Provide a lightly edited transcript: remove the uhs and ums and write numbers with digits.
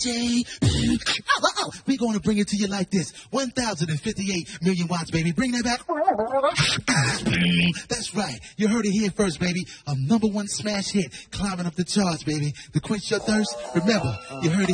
J. We're going to bring it to you like this. 1,058 million watts, baby. Bring that back. That's right. You heard it here first, baby. A #1 smash hit climbing up the charts, baby. To quench your thirst, remember, you heard it